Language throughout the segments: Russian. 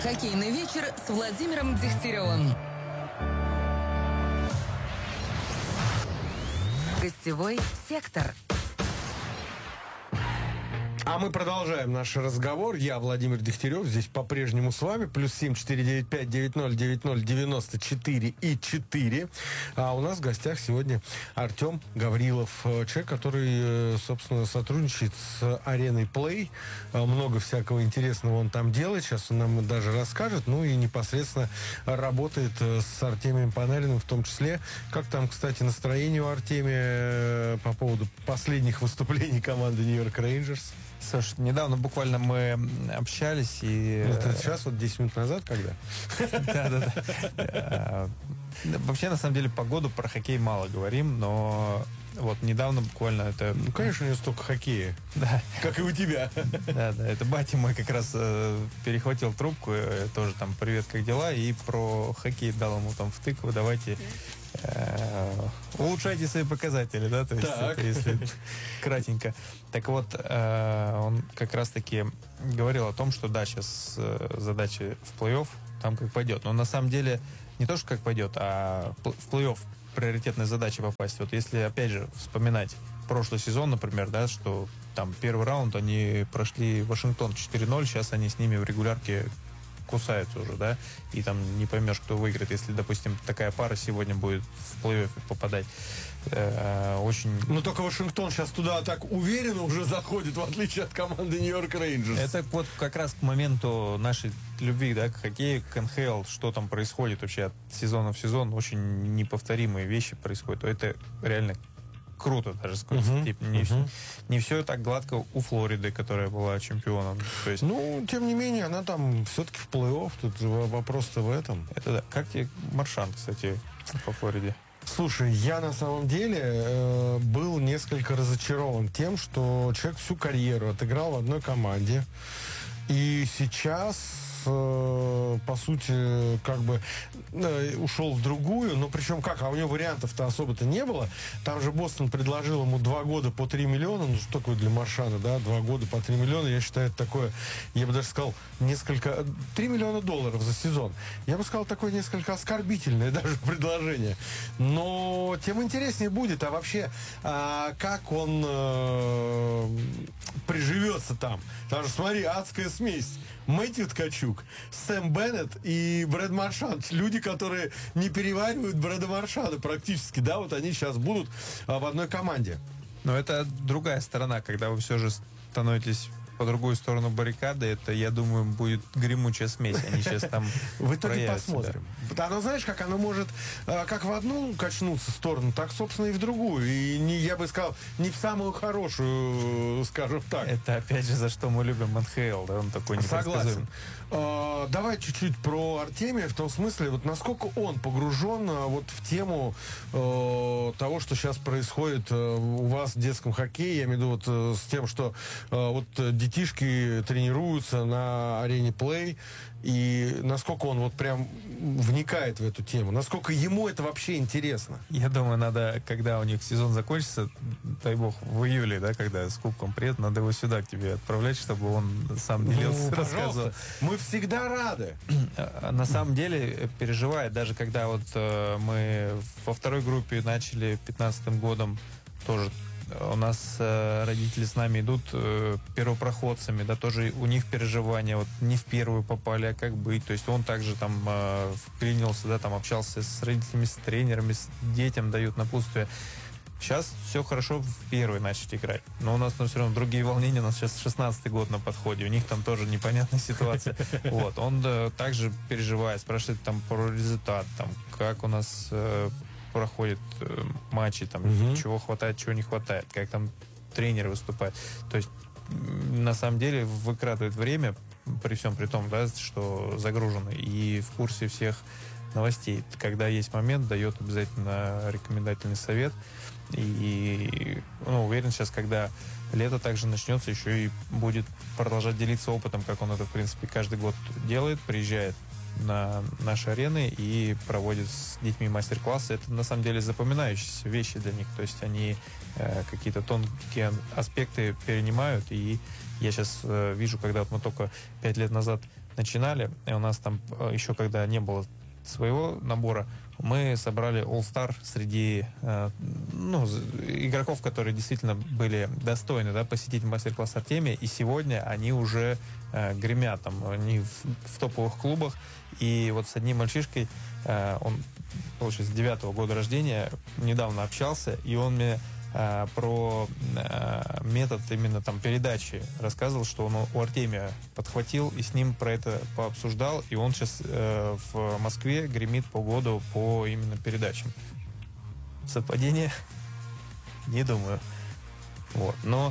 Хоккейный вечер с Владимиром Дегтяревым. Гостевой сектор. А мы продолжаем наш разговор. Я Владимир Дегтярев, здесь по-прежнему с вами. +7 495 90 90 94 и 4. А у нас в гостях сегодня Артем Гаврилов. Человек, который, собственно, сотрудничает с Ареной Play. Много всякого интересного он там делает. Сейчас он нам даже расскажет. Ну и непосредственно работает с Артемием Панариным в том числе. Как там, кстати, настроение у Артемия по поводу последних выступлений команды Нью-Йорк Рейнджерс? Слушай, недавно буквально мы общались и... Это сейчас, вот 10 минут назад, когда? Да. Вообще, на самом деле, по году про хоккей мало говорим, но вот недавно буквально это... Ну, конечно, у него столько хоккея. Да. Как и у тебя. Да, это батя мой как раз перехватил трубку, тоже там «Привет, как дела?» и про хоккей дал ему там втык, давайте... улучшайте свои показатели, да, то есть это, если кратенько. Так вот, он как раз-таки говорил о том, что да, сейчас задача в плей-офф, там как пойдет. Но на самом деле не то, что как пойдет, а в плей-офф приоритетная задача попасть. Вот если, опять же, вспоминать прошлый сезон, например, да, что там первый раунд они прошли Вашингтон 4-0, сейчас они с ними в регулярке кусаются уже, да, и там не поймешь, кто выиграет, если, допустим, такая пара сегодня будет в плей-офф попадать. Очень... Но только Вашингтон сейчас туда так уверенно уже заходит, в отличие от команды Нью-Йорк Рейнджерс. Это вот как раз к моменту нашей любви, да, к хоккею, к НХЛ, что там происходит вообще от сезона в сезон, очень неповторимые вещи происходят. Это реально круто даже, с какой-то степени. Не все так гладко у Флориды, которая была чемпионом. То есть... Ну, тем не менее, она там все-таки в плей-офф. Тут вопрос-то в этом. Это да. Как тебе Маршан, кстати, по Флориде? Слушай, я на самом деле был несколько разочарован тем, что человек всю карьеру отыграл в одной команде. И сейчас... по сути, как бы ушел в другую, но причем как, а у него вариантов-то особо-то не было. Там же Бостон предложил ему 2 года по 3 миллиона, ну что такое для Маршана, да, 2 года по 3 миллиона, я считаю, это такое, я бы даже сказал, 3 миллиона долларов за сезон. Я бы сказал, такое несколько оскорбительное даже предложение. Но тем интереснее будет, а вообще, как он приживется там. Потому что, смотри, адская смесь. Мэтью Ткачук, Сэм Беннет и Брэд Маршан. Люди, которые не переваривают Брэда Маршана практически, да, вот они сейчас будут в одной команде. Но это другая сторона, когда вы все же становитесь по другую сторону баррикады, это, я думаю, будет гремучая смесь. Они сейчас там в итоге посмотрим. Да. Оно, знаешь, как оно может как в одну качнуться сторону, так, собственно, и в другую. И не, я бы сказал, не в самую хорошую, скажем так. Это, опять же, за что мы любим НХЛ, да, он такой непредсказуемый. Согласен. Давай чуть-чуть про Артемия, в том смысле, вот насколько он погружен вот в тему того, что сейчас происходит у вас в детском хоккее, я имею в виду вот с тем, что вот детишки тренируются на арене Play, и насколько он вот прям вникает в эту тему, насколько ему это вообще интересно. Я думаю, надо, когда у них сезон закончится, дай бог, в июле, да, когда с кубком приедет, надо его сюда к тебе отправлять, чтобы он сам делился, рассказывал. Мы всегда рады. На самом деле переживает, даже когда вот мы во второй группе начали 2015 годом, тоже у нас родители с нами идут первопроходцами, да, тоже у них переживания, вот не в первую попали, а как быть, то есть он также там вклинился, да, там общался с родителями, с тренерами, с детям дают напутствие. Сейчас все хорошо в первый начать играть, но у нас там все равно другие волнения, у нас сейчас 16-й год на подходе, у них там тоже непонятная ситуация. Вот, он также переживает, спрашивает там про результат, там, как у нас проходят матчи, там, чего хватает, чего не хватает, как там тренеры выступают. То есть, на самом деле, выкрадывает время, при всем при том, да, что загружены, и в курсе всех новостей. Когда есть момент, дает обязательно рекомендательный совет. И уверен, сейчас, когда лето также начнется, еще и будет продолжать делиться опытом, как он это, в принципе, каждый год делает, приезжает на наши арены и проводит с детьми мастер-классы. Это на самом деле запоминающиеся вещи для них. То есть они какие-то тонкие аспекты перенимают. И я сейчас вижу, когда вот мы только 5 лет назад начинали, и у нас там еще когда не было своего набора, мы собрали All-Star среди игроков, которые действительно были достойны, да, посетить мастер-класс Артемия, и сегодня они уже гремят, там, они в топовых клубах. И вот с одним мальчишкой, он, получается, с 9-го года рождения, недавно общался, и он мне про метод именно там передачи рассказывал, что он у Артемия подхватил и с ним про это пообсуждал, и он сейчас в Москве гремит полгода по именно передачам. Совпадение? Не думаю. Вот. Но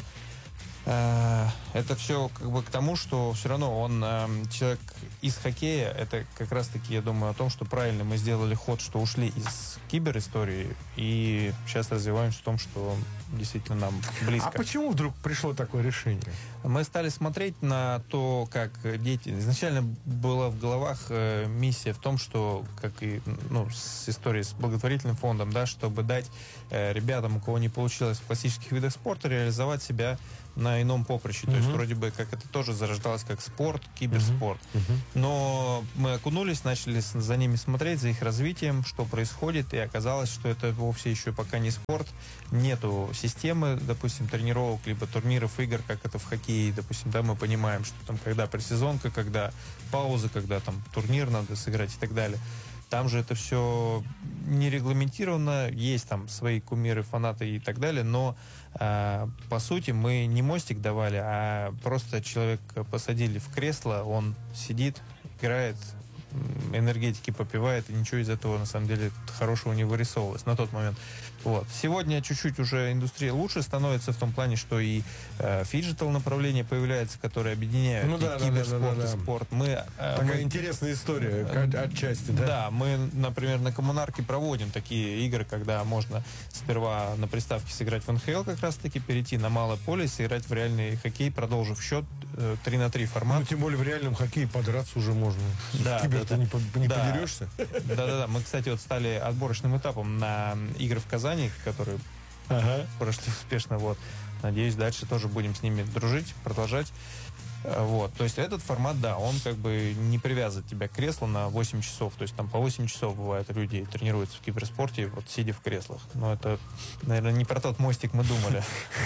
это все как бы к тому, что все равно он человек из хоккея. Это как раз-таки, я думаю, о том, что правильно мы сделали ход, что ушли из киберистории и сейчас развиваемся в том, что действительно нам близко. А почему вдруг пришло такое решение? Мы стали смотреть на то, как дети... Изначально была в головах миссия в том, что, как и с историей с благотворительным фондом, да, чтобы дать ребятам, у кого не получилось в классических видах спорта, реализовать себя на ином поприще. То есть вроде бы как это тоже зарождалось как спорт, киберспорт. Но мы окунулись, начали за ними смотреть, за их развитием, что происходит, и оказалось, что это вовсе еще пока не спорт. Нету системы, допустим, тренировок, либо турниров, игр, как это в хоккее. Допустим, да, мы понимаем, что там когда предсезонка, когда пауза, когда там турнир надо сыграть и так далее. Там же это все не регламентировано, есть там свои кумиры, фанаты и так далее, но по сути мы не мостик давали, а просто человека посадили в кресло, он сидит, играет, энергетики попивает, и ничего из этого на самом деле хорошего не вырисовывалось на тот момент. Вот. Сегодня чуть-чуть уже индустрия лучше становится в том плане, что и фиджитал направление появляется, которое объединяет киберспорт и спорт. Такая интересная история отчасти, да? Да, мы, например, на Коммунарке проводим такие игры, когда можно сперва на приставке сыграть в НХЛ, как раз-таки перейти на малое поле, сыграть в реальный хоккей, продолжив счет 3-3 формат. Ну, тем более в реальном хоккее подраться уже можно. Да, в кибер-то не подерешься. Да-да-да. Мы, кстати, вот стали отборочным этапом на игры в Казани, которые прошли успешно. Вот. Надеюсь, дальше тоже будем с ними дружить, продолжать. Вот. То есть этот формат, да, он как бы не привязывает тебя к креслу на 8 часов. То есть там по 8 часов бывает люди тренируются в киберспорте, вот сидя в креслах. Но это, наверное, не про тот мостик мы думали.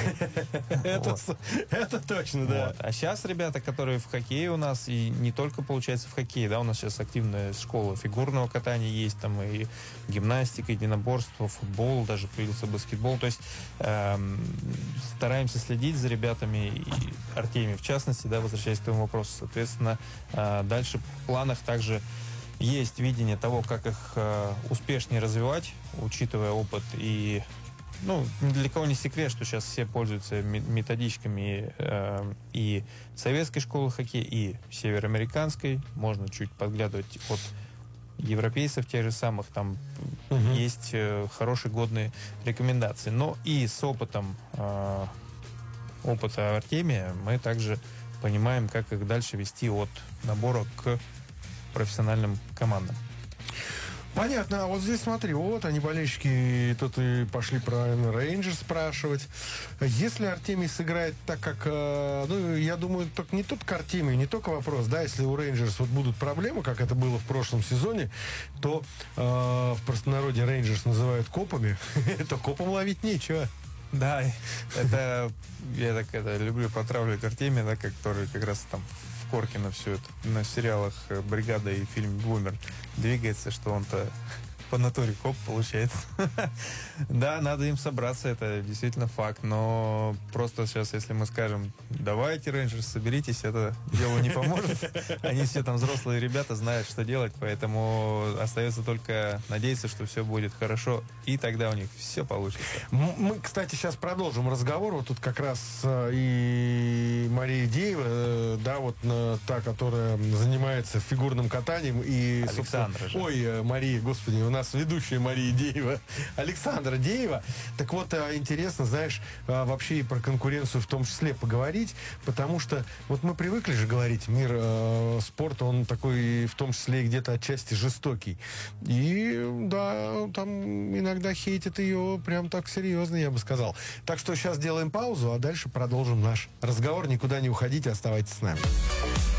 Это точно, да. А сейчас ребята, которые в хоккее у нас, и не только, получается, в хоккее, да, у нас сейчас активная школа фигурного катания есть, там и гимнастика, единоборство, футбол, даже появился баскетбол. То есть стараемся следить за ребятами, и Артемий в частности, да, возвращаясь к твоему вопросу, соответственно, дальше в планах также есть видение того, как их успешнее развивать, учитывая опыт. И для кого не секрет, что сейчас все пользуются методичками и советской школы хоккея, и североамериканской. Можно чуть подглядывать от европейцев тех же самых, там есть хорошие, годные рекомендации. Но и с опыта Артемия мы также понимаем, как их дальше вести от набора к профессиональным командам. Понятно. А вот здесь смотри, вот они, болельщики, тут и пошли про Рейнджерс спрашивать. Если Артемий сыграет так, как... я думаю, только не только Артемию, не только вопрос, да, если у Рейнджерс вот будут проблемы, как это было в прошлом сезоне, то в простонародье Рейнджерс называют копами, то копам ловить нечего. Да, это я так люблю потравливать Артемия, да, который как раз там в Коркино все это на сериалах «Бригада» и фильм «Бумер» двигается, что он-то по натуре коп получается. Да, надо им собраться, это действительно факт, но просто сейчас, если мы скажем, давайте, Рейнджерс, соберитесь, это делу не поможет. Они все там взрослые ребята, знают, что делать, поэтому остается только надеяться, что все будет хорошо, и тогда у них все получится. Мы, кстати, сейчас продолжим разговор. Вот тут как раз и Мария Деева, да, вот та, которая занимается фигурным катанием, и Александра же. Ой, Мария, господи, у нас нас ведущая Мария Деева, Александра Деева. Так вот, интересно, знаешь, вообще и про конкуренцию в том числе поговорить, потому что вот мы привыкли же говорить, мир спорта, он такой в том числе где-то отчасти жестокий. И да, там иногда хейтят ее прям так серьезно, я бы сказал. Так что сейчас делаем паузу, а дальше продолжим наш разговор. Никуда не уходите, оставайтесь с нами.